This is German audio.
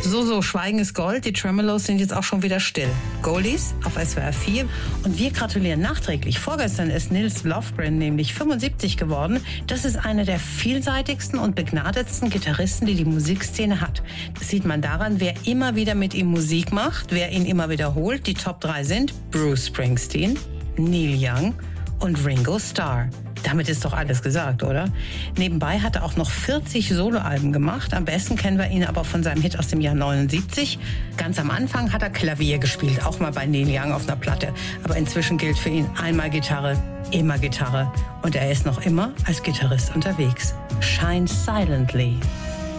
So, Schweigen ist Gold. Die Tremeloes sind jetzt auch schon wieder still. Goldies auf SWR 4. Und wir gratulieren nachträglich. Vorgestern ist Nils Lofgren nämlich 75 geworden. Das ist einer der vielseitigsten und begnadetsten Gitarristen, die die Musikszene hat. Das sieht man daran, wer immer wieder mit ihm Musik macht, wer ihn immer wiederholt. Die Top 3 sind Bruce Springsteen, Neil Young und Ringo Starr. Damit ist doch alles gesagt, oder? Nebenbei hat er auch noch 40 Soloalben gemacht. Am besten kennen wir ihn aber von seinem Hit aus dem Jahr 79. Ganz am Anfang hat er Klavier gespielt, auch mal bei Neil Young auf einer Platte. Aber inzwischen gilt für ihn einmal Gitarre, immer Gitarre. Und er ist noch immer als Gitarrist unterwegs. Shine Silently.